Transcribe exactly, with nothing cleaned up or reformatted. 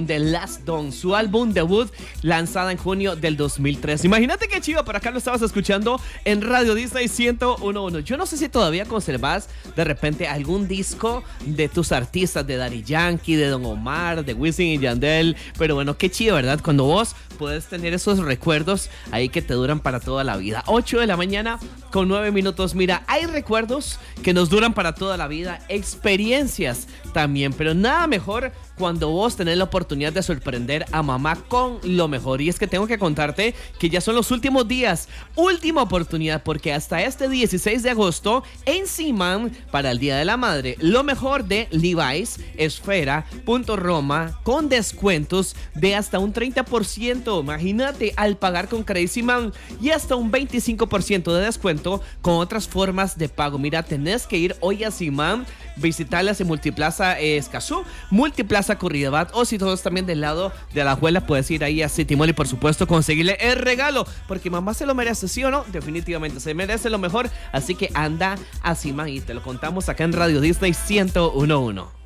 con The Last Dawn, su álbum debut lanzada en junio del dos mil tres. Imagínate qué chiva, por acá lo estabas escuchando en Radio Disney ciento uno punto uno. Yo no sé si todavía conservas de repente algún disco de tus artistas, de Daddy Yankee, de Don Omar, de Wisin y Yandel, pero bueno, qué chido, ¿verdad? Cuando vos puedes tener esos recuerdos ahí que te duran para toda la vida. ocho de la mañana con nueve minutos. Mira, hay recuerdos que nos duran para toda la vida, experiencias también, pero nada mejor cuando vos tenés la oportunidad de sorprender a mamá con lo mejor. Y es que tengo que contarte que ya son los últimos días, última oportunidad, porque hasta este dieciséis de agosto en Simán, para el Día de la Madre, lo mejor de Levi's, Esfera, Punto Roma, con descuentos de hasta un treinta por ciento. Imagínate, al pagar con Crazy Man, y hasta un veinticinco por ciento de descuento con otras formas de pago. Mira, tenés que ir hoy a Simán, visitarlas en Multiplaza eh, Escazú, Multiplaza Curridabat, o si todos también del lado de la Alajuela, puedes ir ahí a City Mall y por supuesto conseguirle el regalo, porque mamá se lo merece, ¿sí o no? Definitivamente se merece lo mejor, así que anda a Simán y te lo contamos acá en Radio Disney ciento uno punto uno.